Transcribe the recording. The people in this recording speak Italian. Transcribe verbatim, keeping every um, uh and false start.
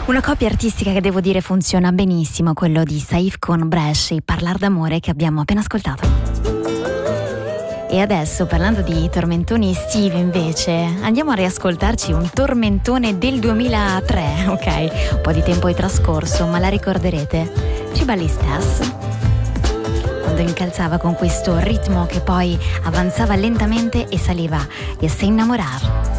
Una coppia artistica che devo dire funziona benissimo, quello di Saif con Bresci, Parlar d'amore, che abbiamo appena ascoltato. E adesso, parlando di tormentoni estivi invece, andiamo a riascoltarci un tormentone del duemilatré, ok? Un po' di tempo è trascorso, ma la ricorderete? Tribalistas, quando incalzava con questo ritmo che poi avanzava lentamente e saliva, e se innamorar.